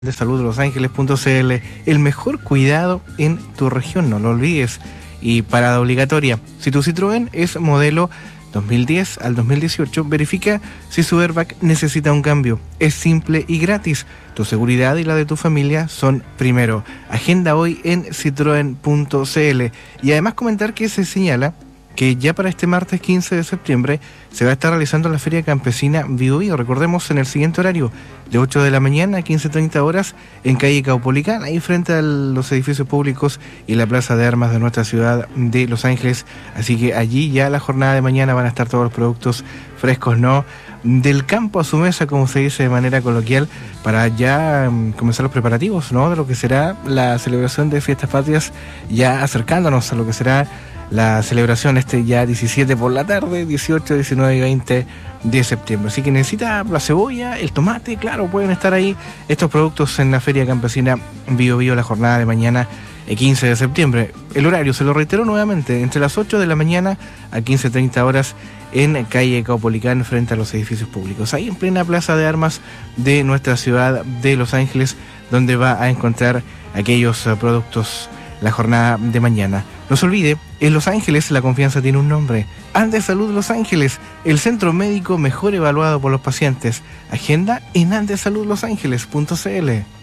de salud losangeles.cl, el mejor cuidado en tu región, no lo olvides. Y parada obligatoria. Si tu Citroën es modelo 2010 al 2018, verifica si su airbag necesita un cambio. Es simple y gratis. Tu seguridad y la de tu familia son primero. Agenda hoy en citroen.cl. Y además comentar que se señala que ya para este martes 15 de septiembre se va a estar realizando la Feria Campesina Bio Bio. Recordemos, en el siguiente horario, de 8 de la mañana a 15:30 horas, en calle Caupolicán, ahí frente a los edificios públicos y la plaza de armas de nuestra ciudad de Los Ángeles. Así que allí ya la jornada de mañana van a estar todos los productos frescos, ¿no?, del campo a su mesa, como se dice de manera coloquial, para ya comenzar los preparativos, ¿no?, de lo que será la celebración de Fiestas Patrias, ya acercándonos a lo que será la celebración ya 17 por la tarde, 18, 19 y 20 de septiembre. Así que necesita la cebolla, el tomate, claro, pueden estar ahí estos productos en la Feria Campesina Bio Bio, la jornada de mañana, 15 de septiembre. El horario, se lo reitero nuevamente, entre las 8 de la mañana a 15:30 horas en calle Caupolicán, frente a los edificios públicos, ahí en plena plaza de armas de nuestra ciudad de Los Ángeles, donde va a encontrar aquellos productos la jornada de mañana. No se olvide, en Los Ángeles la confianza tiene un nombre: Andes Salud Los Ángeles, el centro médico mejor evaluado por los pacientes. Agenda en andesaludlosangeles.cl.